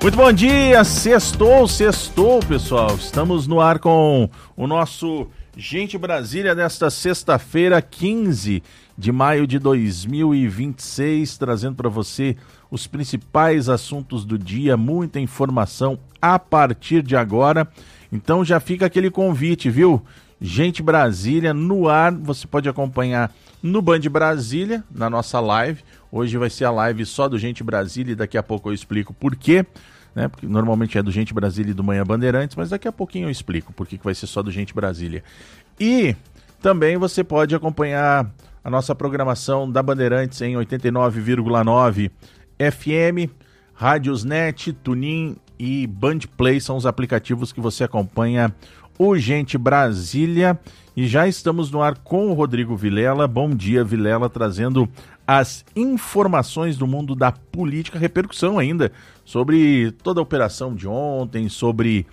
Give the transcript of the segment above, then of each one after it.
Muito bom dia, sextou, pessoal. Estamos no ar com o nosso Gente Brasília desta sexta-feira, 15 de maio de 2026, trazendo para você os principais assuntos do dia, muita informação a partir de agora. Então já fica aquele convite, viu? Gente Brasília no ar, você pode acompanhar no Band Brasília, na nossa live. Hoje vai ser a live só do Gente Brasília e daqui a pouco eu explico por quê. Né? Porque normalmente é do Gente Brasília e do Manhã Bandeirantes, mas daqui a pouquinho eu explico por que vai ser só do Gente Brasília. E também você pode acompanhar a nossa programação da Bandeirantes em 89,9 FM, Rádiosnet, Tunin e Bandplay são os aplicativos que você acompanha o Gente Brasília. E já estamos no ar com o Rodrigo Vilela. Bom dia, Vilela, trazendo as informações do mundo da política, repercussão ainda sobre toda a operação de ontem, sobre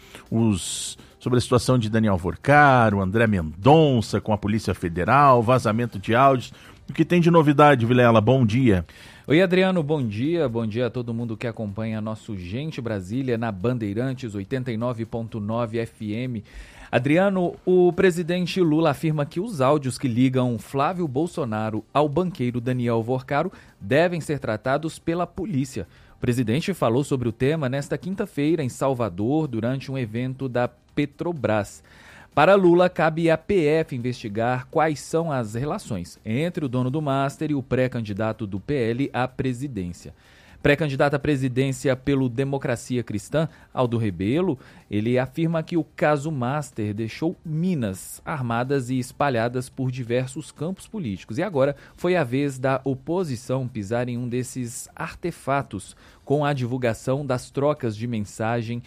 a situação de Daniel Vorcaro, André Mendonça com a Polícia Federal, vazamento de áudios. O que tem de novidade, Vilela? Bom dia. Oi, Adriano, bom dia a todo mundo que acompanha nosso Gente Brasília na Bandeirantes 89.9 FM. Adriano, o presidente Lula afirma que os áudios que ligam Flávio Bolsonaro ao banqueiro Daniel Vorcaro devem ser tratados pela polícia. O presidente falou sobre o tema nesta quinta-feira em Salvador, durante um evento da Petrobras. Para Lula, cabe à PF investigar quais são as relações entre o dono do Master e o pré-candidato do PL à presidência. Pré-candidato à presidência pelo Democracia Cristã, Aldo Rebelo, ele afirma que o caso Master deixou minas armadas e espalhadas por diversos campos políticos. E agora foi a vez da oposição pisar em um desses artefatos com a divulgação das trocas de mensagens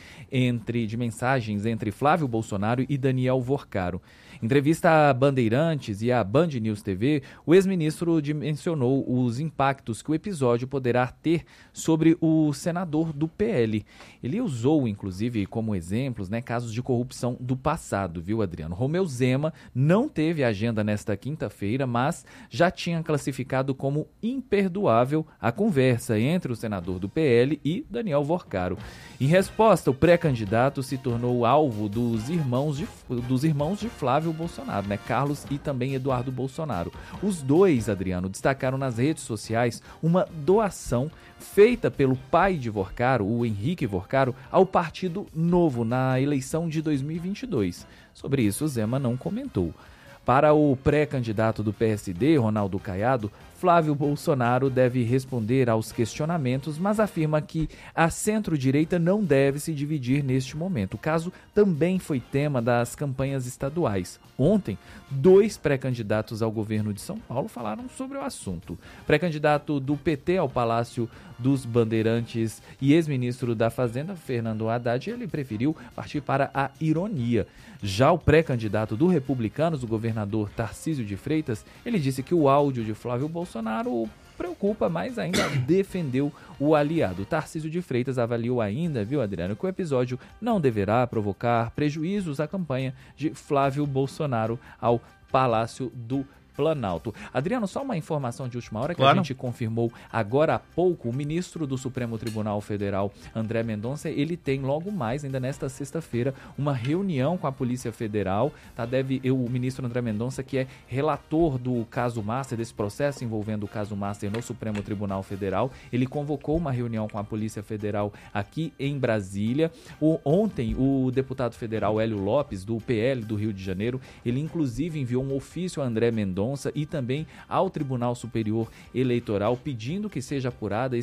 entre Flávio Bolsonaro e Daniel Vorcaro. Em entrevista à Bandeirantes e à Band News TV, o ex-ministro dimensionou os impactos que o episódio poderá ter sobre o senador do PL. Ele usou, inclusive, como exemplos, casos de corrupção do passado, viu, Adriano? Romeu Zema não teve agenda nesta quinta-feira, mas já tinha classificado como imperdoável a conversa entre o senador do PL e Daniel Vorcaro. Em resposta, o pré-candidato se tornou alvo dos irmãos de Flávio Bolsonaro, Carlos e também Eduardo Bolsonaro. Os dois, Adriano, destacaram nas redes sociais uma doação feita pelo pai de Vorcaro, o Henrique Vorcaro, ao Partido Novo na eleição de 2022. Sobre isso, Zema não comentou. Para o pré-candidato do PSD, Ronaldo Caiado, Flávio Bolsonaro deve responder aos questionamentos, mas afirma que a centro-direita não deve se dividir neste momento. O caso também foi tema das campanhas estaduais. Ontem, 2 pré-candidatos ao governo de São Paulo falaram sobre o assunto. Pré-candidato do PT ao Palácio dos Bandeirantes e ex-ministro da Fazenda, Fernando Haddad, ele preferiu partir para a ironia. Já o pré-candidato do Republicanos, o governador Tarcísio de Freitas, ele disse que o áudio de Flávio Bolsonaro preocupa, mas ainda defendeu o aliado. Tarcísio de Freitas avaliou ainda, viu, Adriano, que o episódio não deverá provocar prejuízos à campanha de Flávio Bolsonaro ao Palácio do Planalto. Adriano, só uma informação de última hora que a gente confirmou agora há pouco. O ministro do Supremo Tribunal Federal, André Mendonça, ele tem logo mais, ainda nesta sexta-feira, uma reunião com a Polícia Federal. O ministro André Mendonça, que é relator do caso Master, desse processo envolvendo o caso Master no Supremo Tribunal Federal, ele convocou uma reunião com a Polícia Federal aqui em Brasília. Ontem, o deputado federal Hélio Lopes, do PL do Rio de Janeiro, ele inclusive enviou um ofício a André Mendonça e também ao Tribunal Superior Eleitoral, pedindo que seja apurada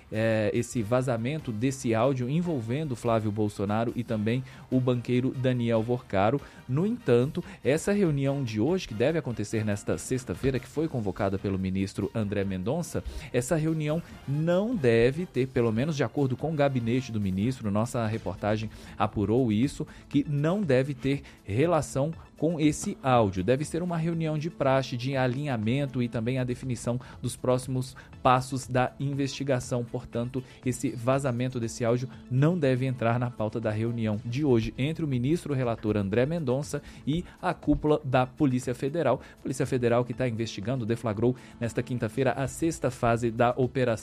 esse vazamento desse áudio envolvendo Flávio Bolsonaro e também o banqueiro Daniel Vorcaro. No entanto, essa reunião de hoje, que deve acontecer nesta sexta-feira, que foi convocada pelo ministro André Mendonça, essa reunião não deve ter, pelo menos de acordo com o gabinete do ministro, nossa reportagem apurou isso, que não deve ter relação com esse áudio. Deve ser uma reunião de praxe, de alinhamento e também a definição dos próximos passos da investigação. Portanto, esse vazamento desse áudio não deve entrar na pauta da reunião de hoje entre o ministro relator André Mendonça e a cúpula da Polícia Federal. Polícia Federal que está investigando, deflagrou nesta quinta-feira a 6ª fase da Operação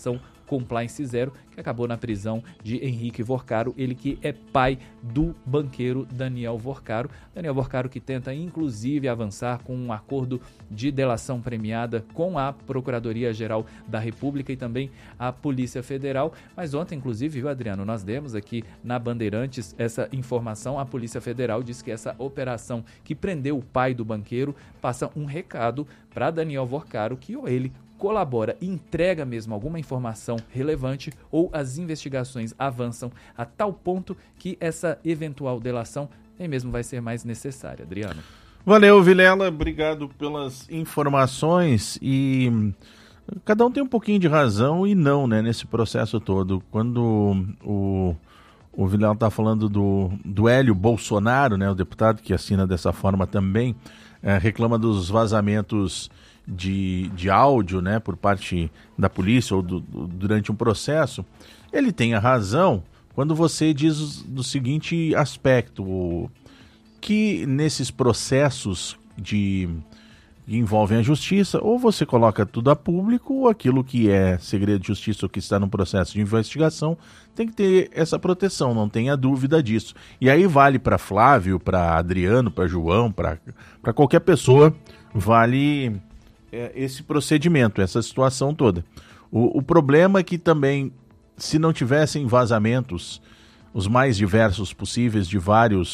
Compliance Zero, que acabou na prisão de Henrique Vorcaro, ele que é pai do banqueiro Daniel Vorcaro. Daniel Vorcaro que tenta inclusive avançar com um acordo de delação premiada com a Procuradoria-Geral da República e também a Polícia Federal. Mas ontem, inclusive, viu, Adriano, nós demos aqui na Bandeirantes essa informação. A Polícia Federal disse que essa operação que prendeu o pai do banqueiro passa um recado para Daniel Vorcaro que ou ele colabora e entrega mesmo alguma informação relevante ou as investigações avançam a tal ponto que essa eventual delação nem mesmo vai ser mais necessária. Adriano. Valeu, Vilela, obrigado pelas informações e cada um tem um pouquinho de razão e não, né, nesse processo todo. Quando o Vilela está falando do Hélio Bolsonaro, né, o deputado que assina dessa forma também, reclama dos vazamentos de áudio, né, por parte da polícia ou durante um processo. Ele tem a razão quando você diz do seguinte aspecto, que nesses processos que envolvem a justiça, ou você coloca tudo a público, ou aquilo que é segredo de justiça ou que está no processo de investigação tem que ter essa proteção, não tenha dúvida disso. E aí vale para Flávio, para Adriano, para João, para qualquer pessoa, vale esse procedimento, essa situação toda. O problema é que também, se não tivessem vazamentos, os mais diversos possíveis de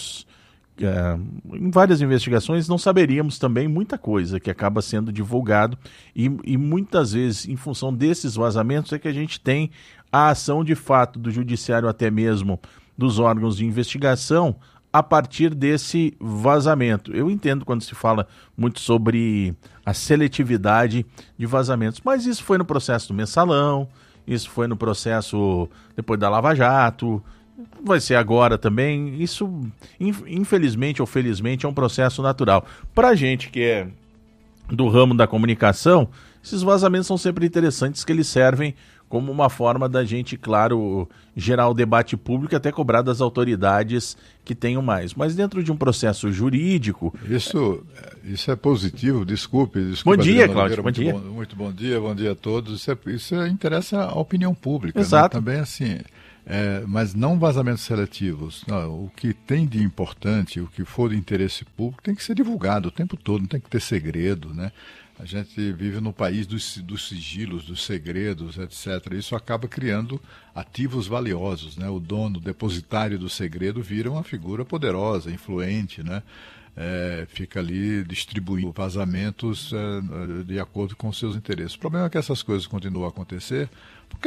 em várias investigações, não saberíamos também muita coisa que acaba sendo divulgado e muitas vezes, em função desses vazamentos, é que a gente tem a ação de fato do judiciário, até mesmo dos órgãos de investigação, a partir desse vazamento. Eu entendo quando se fala muito sobre a seletividade de vazamentos, mas isso foi no processo do Mensalão, isso foi no processo depois da Lava Jato, vai ser agora também. Isso, infelizmente ou felizmente, é um processo natural. Para a gente que é do ramo da comunicação, esses vazamentos são sempre interessantes, que eles servem como uma forma da gente, claro, gerar o debate público e até cobrar das autoridades que tenham mais. Mas dentro de um processo jurídico... Isso é positivo, desculpe. Bom dia, Cláudio, bom dia. Muito bom dia a todos. Isso interessa à opinião pública. Exato. Né? Também assim... mas não vazamentos seletivos. Não, o que tem de importante, o que for de interesse público, tem que ser divulgado o tempo todo, não tem que ter segredo, né? A gente vive no país dos sigilos, dos segredos, etc. Isso acaba criando ativos valiosos, né? O dono, o depositário do segredo vira uma figura poderosa, influente, né? Fica ali distribuindo vazamentos de acordo com seus interesses. O problema é que essas coisas continuam a acontecer porque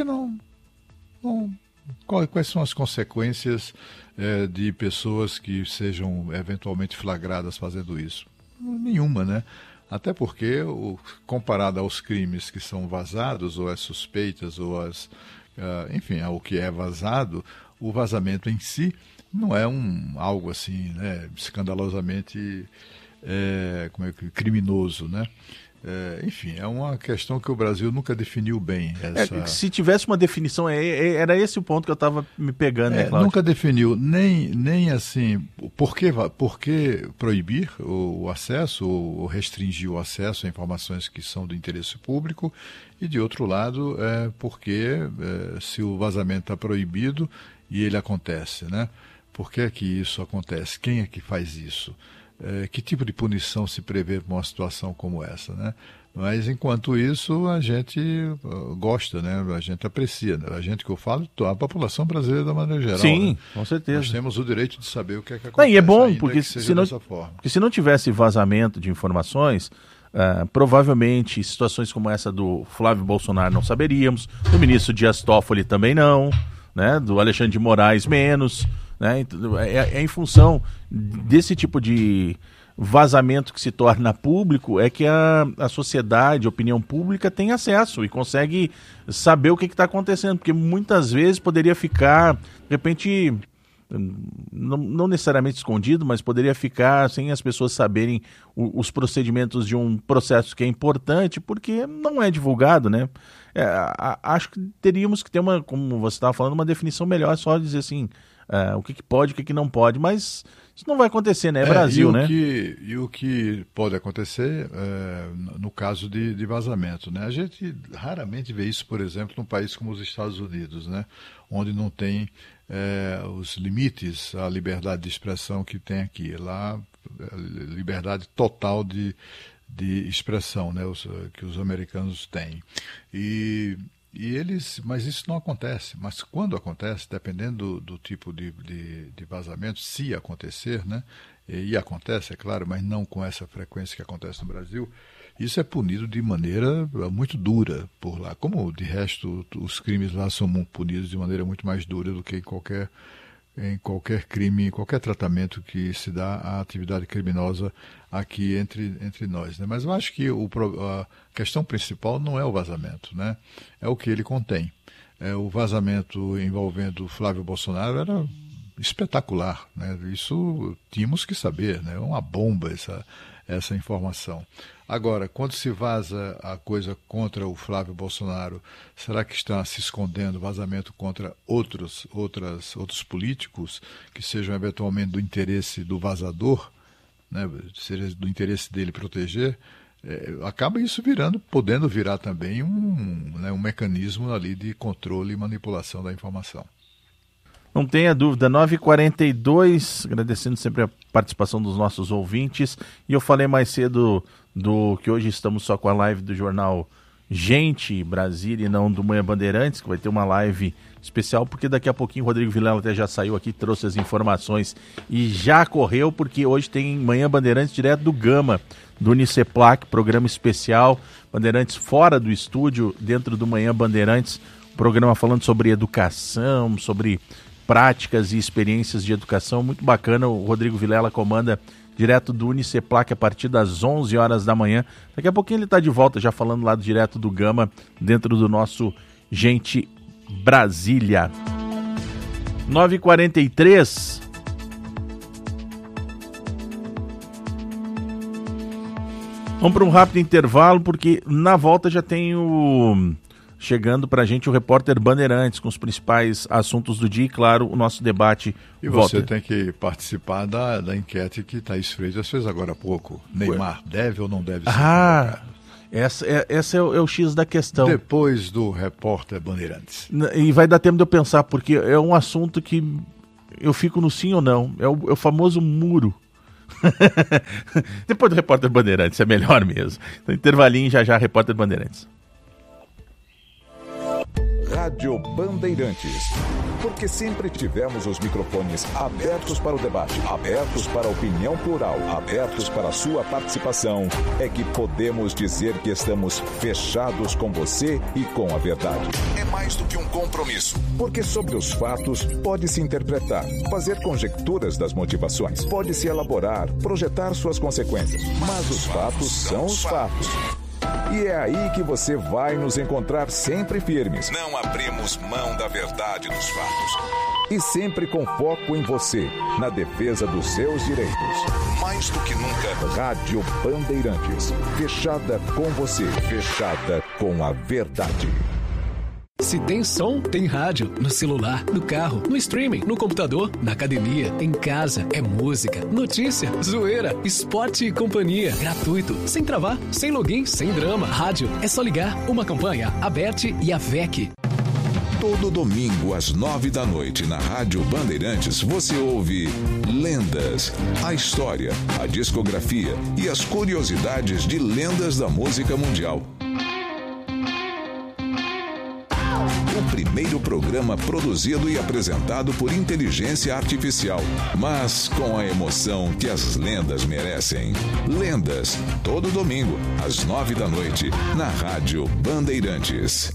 quais são as consequências de pessoas que sejam eventualmente flagradas fazendo isso? Nenhuma, né? Até porque, comparado aos crimes que são vazados, ou as suspeitas, ou enfim, ao que é vazado, o vazamento em si não é algo assim, né, escandalosamente criminoso, né? Enfim, é uma questão que o Brasil nunca definiu bem. Se tivesse uma definição, era esse o ponto que eu estava me pegando, né, Cláudio? Nunca definiu nem assim, por que proibir o acesso ou restringir o acesso a informações que são do interesse público, e de outro lado, porque se o vazamento está proibido e ele acontece, né? Por que isso acontece? Quem é que faz isso? Que tipo de punição se prevê para uma situação como essa, né? Mas, enquanto isso, a gente gosta, né? A gente aprecia. Né? A gente que eu falo, a população brasileira da maneira geral. Sim, né? Com certeza. Nós temos o direito de saber o que é que acontece. E é bom, porque porque se não tivesse vazamento de informações, provavelmente situações como essa do Flávio Bolsonaro não saberíamos, do ministro Dias Toffoli também não, né? Do Alexandre de Moraes menos... Né? Em função desse tipo de vazamento que se torna público é que a sociedade, a opinião pública tem acesso e consegue saber o que está acontecendo, porque muitas vezes poderia ficar, de repente, não necessariamente escondido, mas poderia ficar sem as pessoas saberem os procedimentos de um processo que é importante, porque não é divulgado, né? Acho que teríamos que ter como você estava falando, uma definição melhor, só dizer assim, o que pode, o que não pode, mas isso não vai acontecer, né? É Brasil, né? E o que pode acontecer no caso de vazamento, né? A gente raramente vê isso, por exemplo, num país como os Estados Unidos, né? Onde não tem os limites à liberdade de expressão que tem aqui. Lá, liberdade total de expressão, né? Que os americanos têm. Mas isso não acontece. Mas quando acontece, dependendo do tipo de vazamento, se acontecer, né? E acontece, é claro, mas não com essa frequência que acontece no Brasil, isso é punido de maneira muito dura por lá. Como, de resto, os crimes lá são punidos de maneira muito mais dura do que em qualquer crime, em qualquer tratamento que se dá à atividade criminosa aqui entre nós, né? Mas eu acho que a questão principal não é o vazamento, né? É o que ele contém. O vazamento envolvendo Flávio Bolsonaro era espetacular, né? Isso tínhamos que saber, né? É uma bomba essa informação. Agora, quando se vaza a coisa contra o Flávio Bolsonaro, será que está se escondendo vazamento contra outros políticos que sejam eventualmente do interesse do vazador, né? Seja do interesse dele proteger? Acaba isso podendo virar também um mecanismo ali de controle e manipulação da informação. Não tenha dúvida, 9h42, agradecendo sempre a participação dos nossos ouvintes. E eu falei mais cedo que hoje estamos só com a live do jornal Gente Brasília e não do Manhã Bandeirantes, que vai ter uma live especial, porque daqui a pouquinho o Rodrigo Vilela até já saiu aqui, trouxe as informações e já correu, porque hoje tem Manhã Bandeirantes direto do Gama, do Uniceplac, programa especial, Bandeirantes fora do estúdio, dentro do Manhã Bandeirantes, programa falando sobre educação, sobre práticas e experiências de educação, muito bacana. O Rodrigo Vilela comanda direto do Uniceplac a partir das 11 horas da manhã. Daqui a pouquinho ele está de volta, já falando lá direto do Gama, dentro do nosso Gente Brasília. 9h43. Vamos para um rápido intervalo, porque na volta já tem chegando para a gente o repórter Bandeirantes com os principais assuntos do dia e, claro, o nosso debate. E você tem que participar da enquete que Thaís Freitas fez agora há pouco. Neymar deve ou não deve ser convocado? Essa é o X da questão. Depois do repórter Bandeirantes. E vai dar tempo de eu pensar, porque é um assunto que eu fico no sim ou não. É o famoso muro. Depois do repórter Bandeirantes, é melhor mesmo. Então, intervalinho, já repórter Bandeirantes. Rádio Bandeirantes. Porque sempre tivemos os microfones abertos para o debate, abertos para a opinião plural, abertos para a sua participação, é que podemos dizer que estamos fechados com você e com a verdade. É mais do que um compromisso. Porque sobre os fatos pode-se interpretar, fazer conjecturas das motivações, pode-se elaborar, projetar suas consequências. Mas os fatos são os fatos. E é aí que você vai nos encontrar sempre firmes. Não abrimos mão da verdade dos fatos. E sempre com foco em você, na defesa dos seus direitos. Mais do que nunca, Rádio Bandeirantes. Fechada com você, fechada com a verdade. Se tem som, tem rádio. No celular, no carro, no streaming, no computador, na academia, em casa. É música, notícia, zoeira, esporte e companhia. Gratuito, sem travar, sem login, sem drama. Rádio, é só ligar. Uma campanha, a BERT e a VEC. Todo domingo, às 9 da noite, na Rádio Bandeirantes, você ouve Lendas. A história, a discografia e as curiosidades de lendas da música mundial. O primeiro programa produzido e apresentado por inteligência artificial, mas com a emoção que as lendas merecem. Lendas, todo domingo, às 9 da noite, na Rádio Bandeirantes.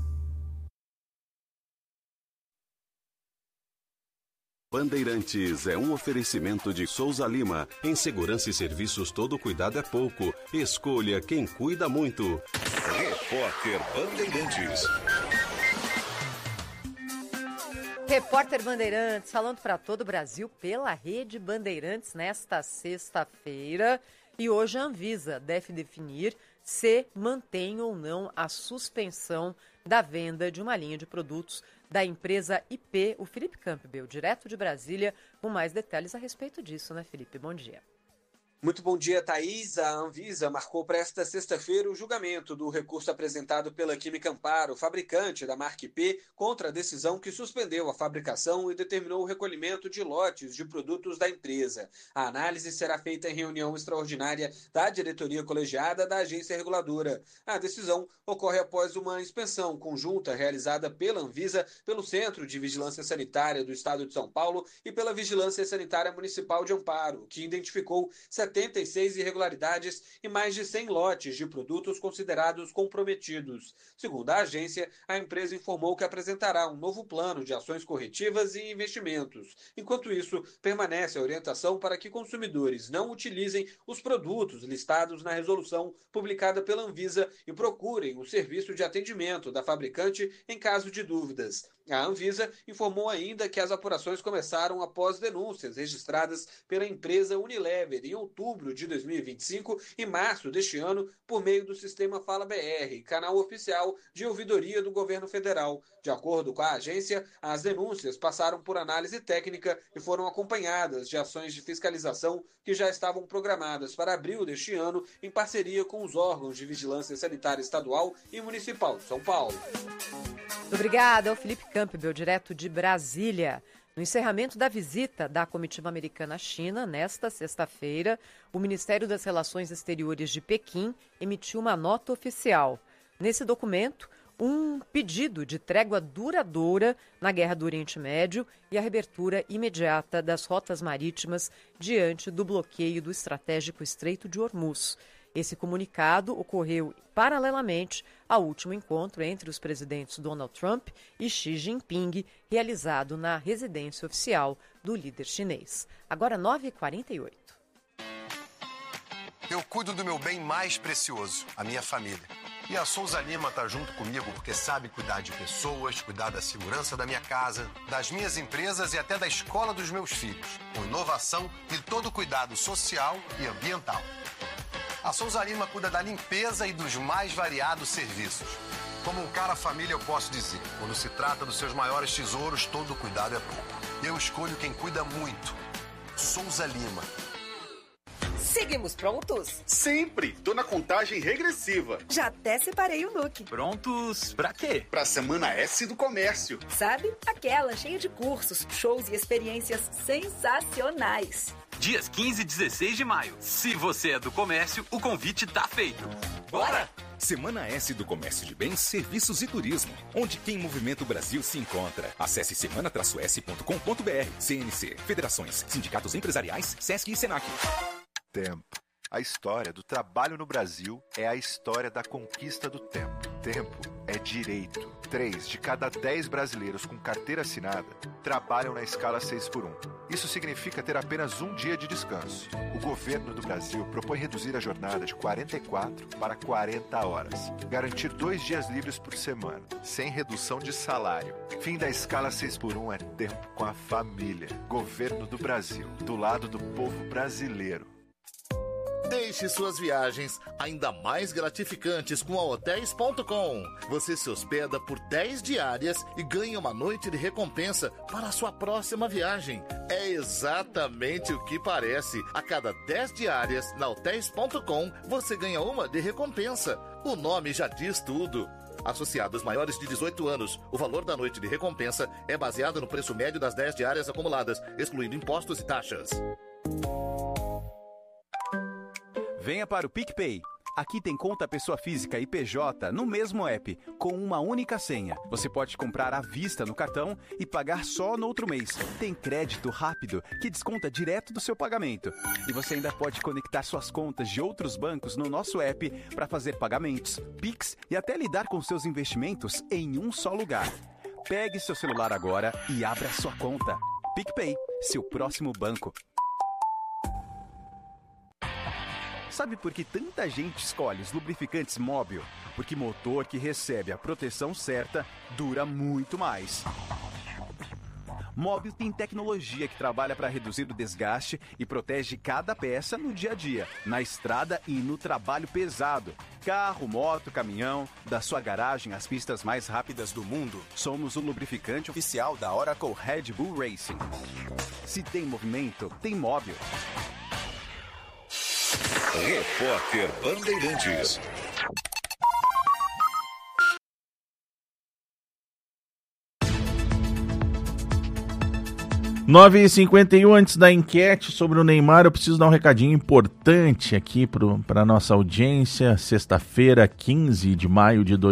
Bandeirantes é um oferecimento de Souza Lima. Em segurança e serviços, todo cuidado é pouco. Escolha quem cuida muito. Repórter Bandeirantes. Repórter Bandeirantes, falando para todo o Brasil pela Rede Bandeirantes nesta sexta-feira. E hoje a Anvisa deve definir se mantém ou não a suspensão da venda de uma linha de produtos da empresa IP, o Felipe Campbell, direto de Brasília, com mais detalhes a respeito disso, né, Felipe? Bom dia. Muito bom dia, Thaís. A Anvisa marcou para esta sexta-feira o julgamento do recurso apresentado pela Química Amparo, fabricante da marca IP, contra a decisão que suspendeu a fabricação e determinou o recolhimento de lotes de produtos da empresa. A análise será feita em reunião extraordinária da diretoria colegiada da agência reguladora. A decisão ocorre após uma inspeção conjunta realizada pela Anvisa, pelo Centro de Vigilância Sanitária do Estado de São Paulo e pela Vigilância Sanitária Municipal de Amparo, que identificou 76 irregularidades e mais de 100 lotes de produtos considerados comprometidos. Segundo a agência, a empresa informou que apresentará um novo plano de ações corretivas e investimentos. Enquanto isso, permanece a orientação para que consumidores não utilizem os produtos listados na resolução publicada pela Anvisa e procurem o serviço de atendimento da fabricante em caso de dúvidas. A Anvisa informou ainda que as apurações começaram após denúncias registradas pela empresa Unilever em outubro de 2025 e março deste ano por meio do sistema Fala BR, canal oficial de ouvidoria do governo federal. De acordo com a agência, as denúncias passaram por análise técnica e foram acompanhadas de ações de fiscalização que já estavam programadas para abril deste ano em parceria com os órgãos de vigilância sanitária estadual e municipal de São Paulo. Obrigada ao Felipe Campbell, direto de Brasília. No encerramento da visita da comitiva americana à China, nesta sexta-feira, o Ministério das Relações Exteriores de Pequim emitiu uma nota oficial. Nesse documento, um pedido de trégua duradoura na guerra do Oriente Médio e a reabertura imediata das rotas marítimas diante do bloqueio do estratégico Estreito de Hormuz. Esse comunicado ocorreu paralelamente ao último encontro entre os presidentes Donald Trump e Xi Jinping, realizado na residência oficial do líder chinês. Agora 9h48. Eu cuido do meu bem mais precioso, a minha família. E a Souza Lima está junto comigo porque sabe cuidar de pessoas, cuidar da segurança da minha casa, das minhas empresas e até da escola dos meus filhos, com inovação e todo o cuidado social e ambiental. A Souza Lima cuida da limpeza e dos mais variados serviços. Como um cara família, eu posso dizer, quando se trata dos seus maiores tesouros, todo cuidado é pouco. Eu escolho quem cuida muito. Souza Lima. Seguimos prontos? Sempre! Tô na contagem regressiva. Já até separei o look. Prontos pra quê? Pra Semana S do Comércio. Sabe? Aquela cheia de cursos, shows e experiências sensacionais. Dias 15 e 16 de maio. Se você é do comércio, o convite tá feito. Bora! Semana S do Comércio de Bens, Serviços e Turismo, onde quem movimenta o Brasil se encontra. Acesse semana-s.com.br. CNC, Federações, Sindicatos Empresariais, Sesc e Senac. Tempo. A história do trabalho no Brasil é a história da conquista do tempo. Tempo é direito. 3 de cada 10 brasileiros com carteira assinada trabalham na escala 6x1. Isso significa ter apenas um dia de descanso. O governo do Brasil propõe reduzir a jornada de 44 para 40 horas. Garantir 2 dias livres por semana, sem redução de salário. Fim da escala 6x1 é tempo com a família. Governo do Brasil, do lado do povo brasileiro. Deixe suas viagens ainda mais gratificantes com a Hotels.com. Você se hospeda por 10 diárias e ganha uma noite de recompensa para a sua próxima viagem. É exatamente o que parece. A cada 10 diárias na Hotels.com, você ganha uma de recompensa. O nome já diz tudo. Associados maiores de 18 anos, o valor da noite de recompensa é baseado no preço médio das 10 diárias acumuladas, excluindo impostos e taxas. Venha para o PicPay. Aqui tem conta pessoa física e PJ no mesmo app, com uma única senha. Você pode comprar à vista no cartão e pagar só no outro mês. Tem crédito rápido que desconta direto do seu pagamento. E você ainda pode conectar suas contas de outros bancos no nosso app para fazer pagamentos, Pix e até lidar com seus investimentos em um só lugar. Pegue seu celular agora e abra sua conta. PicPay, seu próximo banco. Sabe por que tanta gente escolhe os lubrificantes Móbil? Porque motor que recebe a proteção certa dura muito mais. Móbil tem tecnologia que trabalha para reduzir o desgaste e protege cada peça no dia a dia, na estrada e no trabalho pesado. Carro, moto, caminhão, da sua garagem às pistas mais rápidas do mundo, somos o lubrificante oficial da Oracle Red Bull Racing. Se tem movimento, tem Móbil. Repórter Bandeirantes. Nove e 51, antes da enquete sobre o Neymar, eu preciso dar um recadinho importante aqui para a nossa audiência. Sexta-feira, 15 de maio de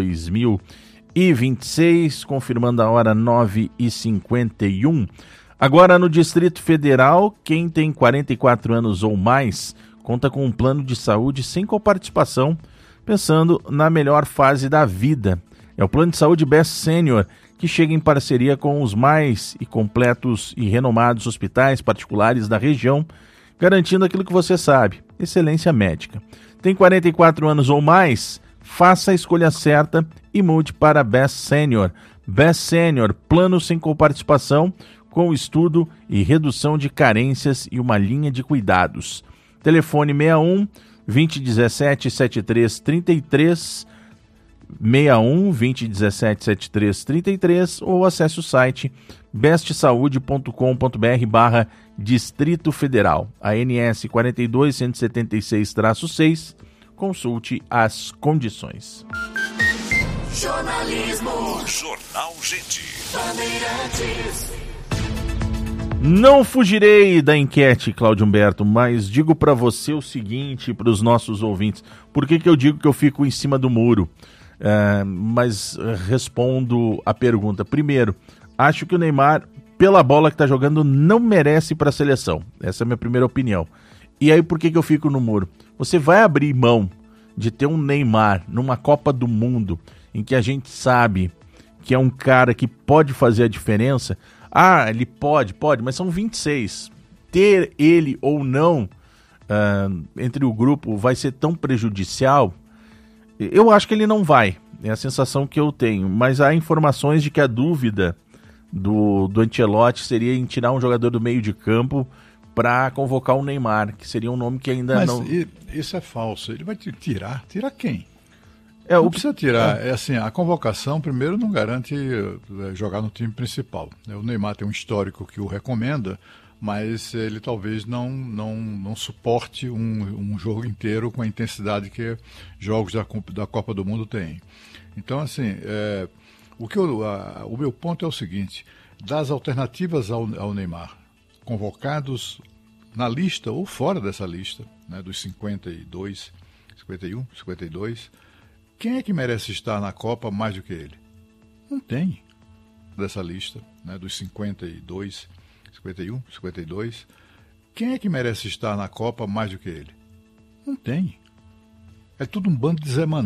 2026, confirmando a hora 9h51. Agora, no Distrito Federal, quem tem 44 anos ou mais conta com um plano de saúde sem coparticipação, pensando na melhor fase da vida. É o Plano de Saúde Best Senior, que chega em parceria com os mais e completos e renomados hospitais particulares da região, garantindo aquilo que você sabe, excelência médica. Tem 44 anos ou mais? Faça a escolha certa e mude para Best Senior. Best Senior, plano sem coparticipação, com estudo e redução de carências e uma linha de cuidados. Telefone 61 2017 7333, 61 2017 7333, ou acesse o site bestsaude.com.br/Distrito Federal. ANS 42176-6. Consulte as condições. Jornalismo. Jornal Gente. Bandeirantes. Não fugirei da enquete, Cláudio Humberto, mas digo para você o seguinte, para os nossos ouvintes. Por que eu digo que eu fico em cima do muro? Mas respondo a pergunta. Primeiro, acho que o Neymar, pela bola que está jogando, não merece para a seleção. Essa é a minha primeira opinião. E aí, por que eu fico no muro? Você vai abrir mão de ter um Neymar numa Copa do Mundo, em que a gente sabe que é um cara que pode fazer a diferença? Ah, ele pode, mas são 26. Ter ele ou não entre o grupo vai ser tão prejudicial? Eu acho que ele não vai, é a sensação que eu tenho. Mas há informações de que a dúvida do Ancelotti seria em tirar um jogador do meio de campo para convocar o Neymar, que seria um nome que ainda não... Mas isso é falso, ele vai tirar? Tirar quem? Não precisa tirar. A convocação, primeiro, não garante jogar no time principal. O Neymar tem um histórico que o recomenda, mas ele talvez não suporte um jogo inteiro com a intensidade que jogos da Copa do Mundo têm. Então, o meu ponto é o seguinte: das alternativas ao Neymar, convocados na lista ou fora dessa lista, né, dos 52, 51, 52... quem é que merece estar na Copa mais do que ele? Não tem dessa lista, né, dos 52, 51, 52. Quem é que merece estar na Copa mais do que ele? Não tem. É tudo um bando de Zé Mané.